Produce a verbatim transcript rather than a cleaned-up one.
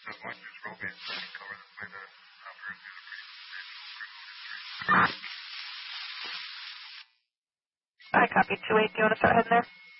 I copy two eight. Do you want to start heading there?